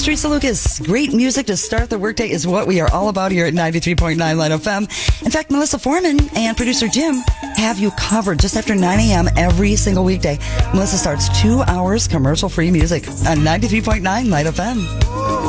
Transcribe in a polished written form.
It's Teresa Lucas. Great music to start the workday is what we are all about here at 93.9 Light FM. In fact, Melissa Foreman and producer Jim have you covered just after 9 a.m. every single weekday. Melissa starts 2 hours commercial-free music on 93.9 Light FM.